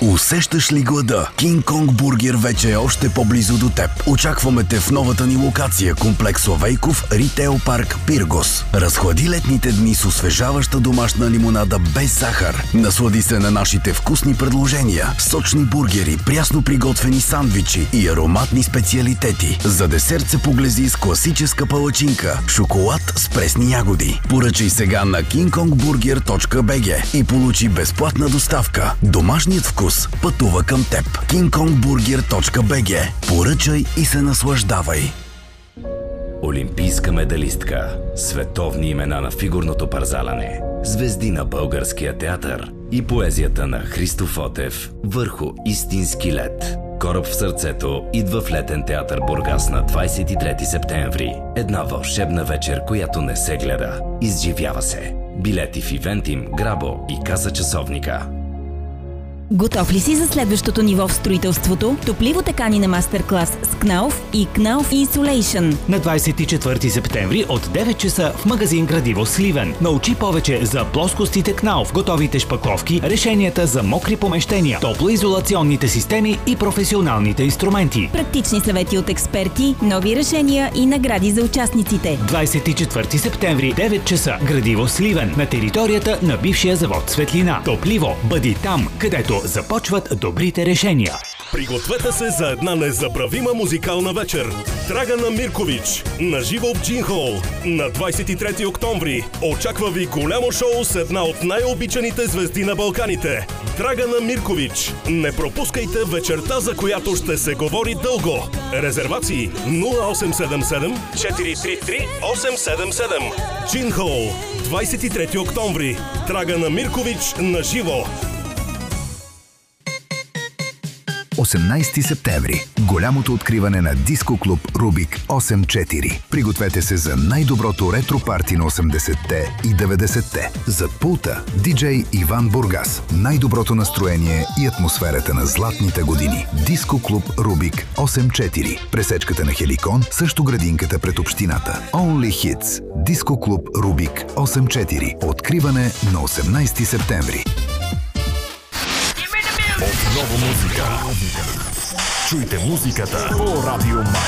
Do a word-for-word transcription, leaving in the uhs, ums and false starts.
Усещаш ли глада? Кинг Конг Бургер вече е още по-близо до теб. Очакваме те в новата ни локация, комплекс Славейков, Ритейл парк Пиргос. Разхлади летните дни с освежаваща домашна лимонада без захар. Наслади се на нашите вкусни предложения. Сочни бургери, прясно приготвени сандвичи и ароматни специалитети. За десерт се поглези с класическа палачинка, шоколад с пресни ягоди. Поръчай сега на кинг конг бургер точка би джи и получи безплатна доставка. Домашният вкус пътува към теб. кинг конг бургер точка би джи. Поръчай и се наслаждавай. Олимпийска медалистка, световни имена на фигурното парзаляне, звезди на българския театър и поезията на Христо Фотев върху истински лед. Кораб в сърцето идва в летен театър Бургас на двадесет и трети септември. Една вълшебна вечер, която не се гледа. Изживява се. Билети в Ивентим, Грабо и Каса часовника. Готов ли си за следващото ниво в строителството? Топливо те кани на мастер-клас с Кнауф и Кнауф Insulation. На двадесет и четвърти септември от девет часа в магазин Градиво Сливен. Научи повече за плоскостите Кнауф, готовите шпакловки, решенията за мокри помещения, топлоизолационните системи и професионалните инструменти. Практични съвети от експерти, нови решения и награди за участниците. двадесет и четвърти септември, девет часа, Градиво Сливен, на територията на бившия завод Светлина. Топливо, бъди там, където започват добрите решения. Пригответе се за една незабравима музикална вечер. Драгана Миркович на живо в Джин Хол на двадесет и трети октомври. Очаква ви голямо шоу с една от най-обичаните звезди на Балканите. Драгана Миркович. Не пропускайте вечерта, за която ще се говори дълго. Резервации нула осем седем седем четири три три осем седем седем. Джин Хол, двадесет и трети октомври. Драгана Миркович на живо. осемнадесети септември. Голямото откриване на диско клуб Рубик осем четири. Пригответе се за най-доброто ретро парти на осемдесетте и деветдесетте. Зад пулта диджей Иван Бургас. Най-доброто настроение и атмосферата на златните години. Диско клуб Рубик осем четири. Пресечката на Хеликон, също градинката пред общината. Only Hits. Диско клуб Рубик осем четири. Откриване на осемнадесети септември. Отново музика. Чуйте музиката по Радио Май.